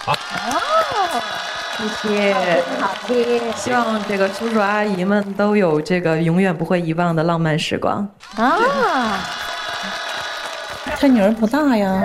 谢谢， 好听希望这个叔叔阿姨们都有这个永远不会遗忘的浪漫时光啊！ 他女儿不大呀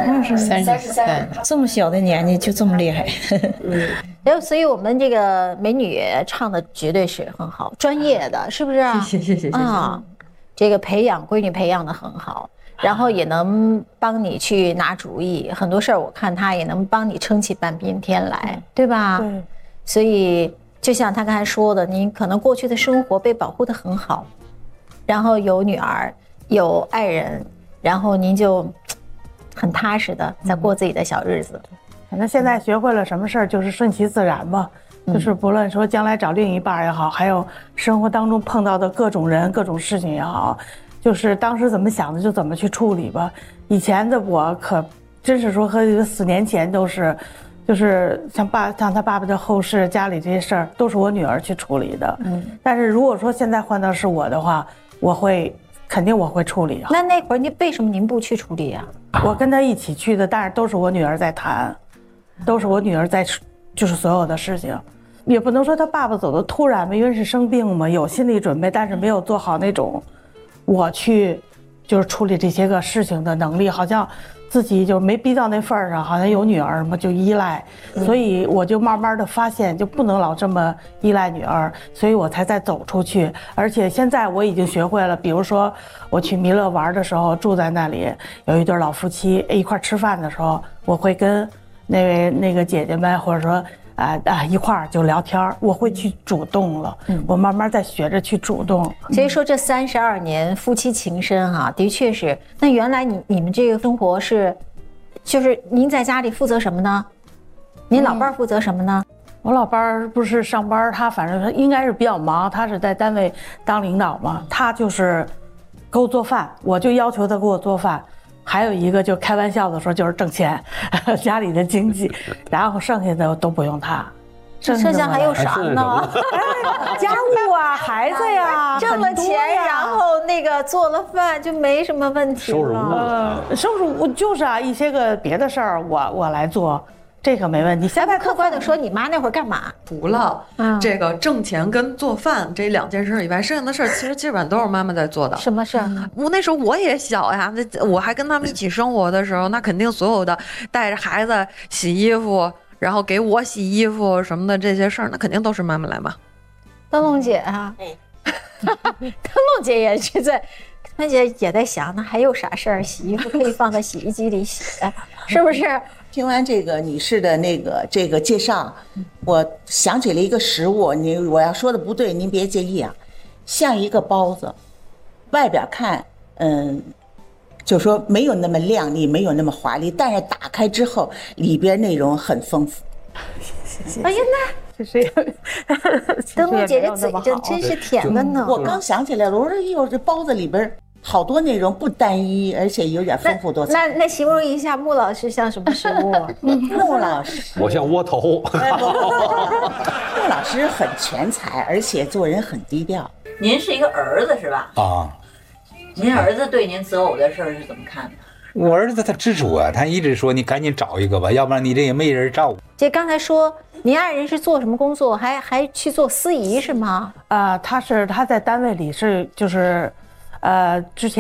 33， 这么小的年纪就这么厉害。 然后，所以我们这个美女唱的绝对是很好，专业的，是不是啊？ 谢谢啊！这个闺女培养的很好，然后也能帮你去拿主意，很多事儿我看她也能帮你撑起半边天来，对吧？ 对。 所以就像她刚才说的，您可能过去的生活被保护得很好，然后有女儿，有爱人，然后您就很踏实的在过自己的小日子。 反正现在学会了什么事儿就是顺其自然吧，就是不论说将来找另一半也好，还有生活当中碰到的各种人、各种事情也好，就是当时怎么想的就怎么去处理吧。以前的我可真是说和4年前都是，就是像他爸爸的后事、家里这些事儿都是我女儿去处理的。但是如果说现在换到是我的话，肯定我会处理。 那会儿为什么您不去处理啊？ 我跟他一起去的，但是都是我女儿在谈。都是我女儿在，就是所有的事情，也不能说他爸爸走的突然吧，因为是生病嘛，有心理准备，但是没有做好那种我去就是处理这些个事情的能力，好像自己就没逼到那份儿上，好像有女儿嘛就依赖，所以我就慢慢的发现就不能老这么依赖女儿，所以我才再走出去。而且现在我已经学会了，比如说我去弥勒玩的时候，住在那里有一对老夫妻一块吃饭的时候，我会跟那个姐姐们，或者说一块儿就聊天，我会去主动了。我慢慢在学着去主动。 所以说这32年夫妻情深啊，的确是。那原来你们这个生活是，就是您在家里负责什么呢？您老伴儿负责什么呢？ 我老伴儿不是上班，他反正应该是比较忙，他是在单位当领导嘛，他就是给我做饭，我就要求他给我做饭。还有一个就开玩笑的说就是挣钱，家里的经济，然后剩下的都不用他。 剩下还有啥呢？ 家务啊，孩子呀， 挣了钱，然后那个做了饭就没什么问题了。 收拾屋就是啊，一些个别的事儿我来做。这个没问题。现在客观的说，你妈那会儿干嘛？ 除了这个挣钱跟做饭这2件事以外，剩下的事儿其实基本上都是妈妈在做的。 什么事儿？ 我那时候我也小呀，我还跟他们一起生活的时候，那肯定所有的带着孩子洗衣服，然后给我洗衣服什么的这些事儿，那肯定都是妈妈来嘛。 灯笼姐啊，灯笼姐也是在。那姐也在想，那还有啥事儿？洗衣服可以放在洗衣机里洗，是不是？ 听完这个女士的这个介绍，我想起了一个食物，我要说的不对，您别介意啊。像一个包子，外边看，就说没有那么亮丽，没有那么华丽，但是打开之后，里边内容很丰富。 谢谢。 哎呀，那这是灯笼姐这嘴真是甜的呢。 我刚想起来了，我说哟，这包子里边好多内容不单一，而且有点丰富多彩。 那形容一下穆老师像什么食物？ 穆老师， 我像窝头。 穆老师很全才，而且做人很低调。 您是一个儿子是吧？ 啊。 您儿子对您择偶的事儿是怎么看的？ 我儿子他支持我，他一直说你赶紧找一个吧，要不然你这也没人照顾。 这刚才说您爱人是做什么工作，还去做司仪是吗？ 他在单位里是就是，之前。